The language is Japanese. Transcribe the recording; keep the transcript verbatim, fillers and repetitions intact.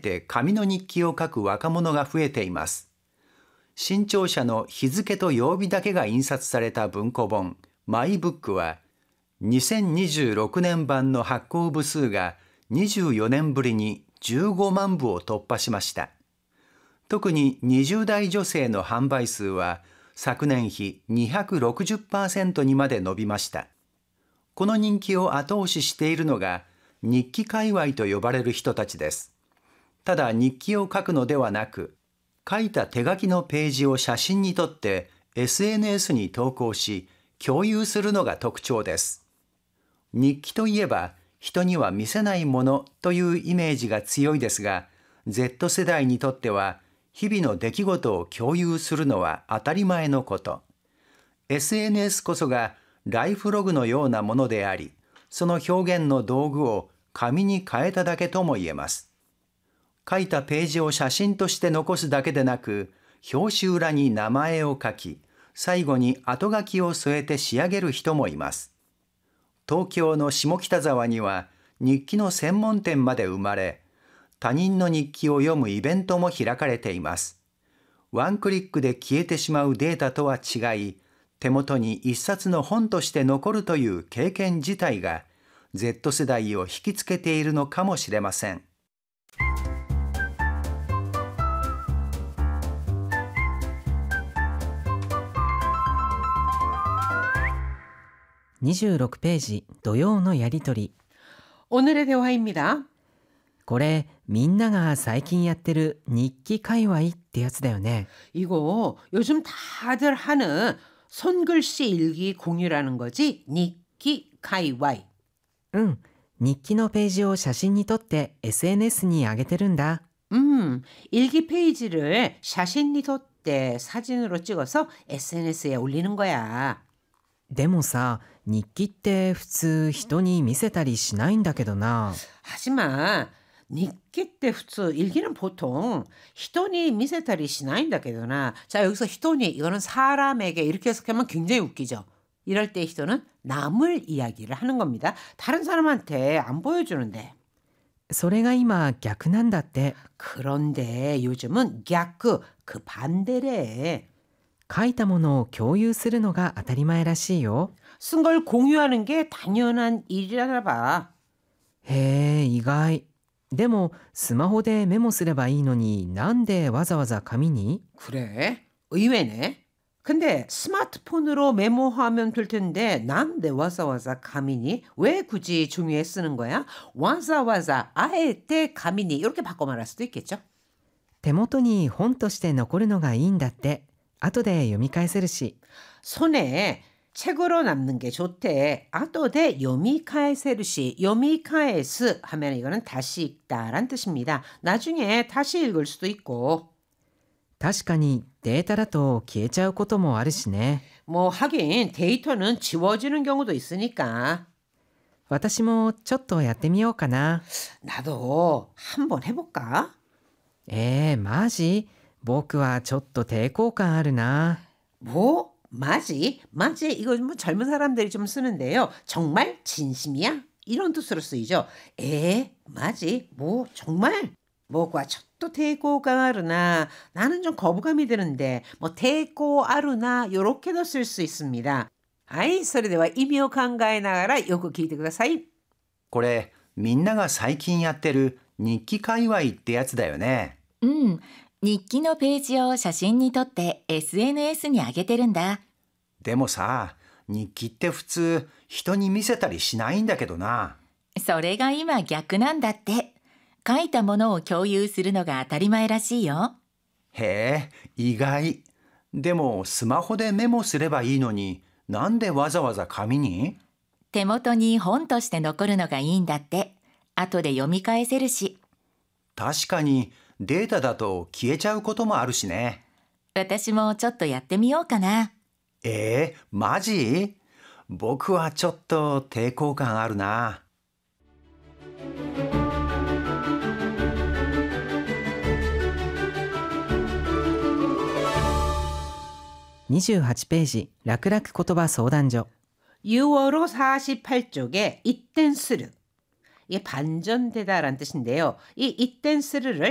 て紙の日記を書く若者が増えています。新潮社の日付と曜日だけが印刷された文庫本マイブックは、にせんにじゅうろくねん版の発行部数がにじゅうよねんぶりにじゅうごまんぶを突破しました。特ににじゅう代女性の販売数は昨年比 にひゃくろくじゅっパーセント にまで伸びました。この人気を後押ししているのが日記界隈と呼ばれる人たちです。ただ日記を書くのではなく、書いた手書きのページを写真に撮って エスエヌエス に投稿し共有するのが特徴です。日記といえば人には見せないものというイメージが強いですが、 Z 世代にとっては日々の出来事を共有するのは当たり前のこと。 エスエヌエス こそがライフログのようなものであり、その表現の道具を紙に変えただけとも言えます。書いたページを写真として残すだけでなく、表紙裏に名前を書き、最後に後書きを添えて仕上げる人もいます。東京の下北沢には日記の専門店まで生まれ、他人の日記を読むイベントも開かれています。ワンクリックで消えてしまうデータとは違い、手元に一冊の本として残るという経験自体が Z 世代を引きつけているのかもしれません。 にじゅうろくページ土曜のやりとり。 오늘의 대화입니다. これみんなが最近やってる日記界隈ってやつだよね。 이거 요즘 다들 하는 손글씨 일기 공유라는 거지. 니키 카이와이. うん、日記のページを写真に撮って エスエヌエス に上げてるんだ。 음, 일기 페이지를 샤신니 덧대 사진으로 찍어서 에스엔에스에 올리는 거야. でもさ、日記って普通人に見せたりしないんだけどな。 하지만 니키 때普通 일기는 보통 히토니 미세타리 시나인다케도나. 자, 여기서 히토니 이거는 사람에게 이렇게 해석하면 굉장히 웃기죠. 이럴 때 히토는 남을 이야기를 하는 겁니다. 다른 사람한테 안 보여주는데. それが今逆なんだって。 그런데 요즘은逆, 그 반대래. 書いたものを共有するのが当たり前らしいよ。 쓴 걸 공유하는 게 당연한 일이라나 봐. へえ、意外。でもスマホでメモすればいいのになんでわざわざ紙に？ 그래? 의외네. 근데 스마트폰으로 메모하면 될 텐데 난데 와자와자 가미니? 왜 굳이 중요해 쓰는 거야? 와자와자 아에테 가미니 이렇게 바꿔 말할 수도 있겠죠? 手元に本として残るのがいいんだって。後で読み返せるし。 손에 책으로 남는 게 좋대. 아또데 요미카에세르시. 요미카에스 하면 이거는 다시 읽다란 뜻입니다. 나중에 다시 읽을 수도 있고. 確かにデータだと消えちゃうこともあるしね。 뭐 하긴 데이터는 지워지는 경우도 있으니까. 私もちょっとやってみようかな。 나도 한번 해볼까? えー、マジ？僕はちょっと抵抗感あるな。 뭐? 마지? 마지? 이거 뭐 젊은 사람들이 좀 쓰는데요. 정말? 진심이야? 이런 뜻으로 쓰이죠. 에? 마지? 뭐 정말? 뭐가 또抵抗感あるな. 나는 좀 거부감이 드는데 뭐抵抗あるな 요렇게도 쓸 수 있습니다. 아이, それでは意味を考えながらよく聞いてください。 これみんなが最近やってる日記界隈ってやつだよね。 うん、日記のページを写真に撮って エスエヌエス に上げてるんだ。 でもさ、日記って普通人に見せたりしないんだけどな。 それが今逆なんだって。書いたものを共有するのが当たり前らしいよ。 へえ、意外。でもスマホでメモすればいいのに、なんでわざわざ紙に？ 手元に本として残るのがいいんだって。後で読み返せるし。 確かにデータだと消えちゃうこともあるしね。 私もちょっとやってみようかな。 えー、マジ？僕はちょっと抵抗感あるな。 にじゅうはちページ楽々言葉相談所。 유어로 사십팔 쪽에 이땐 쓰르. 이게 반전되다라는 뜻인데요. 이 이땐 쓰르를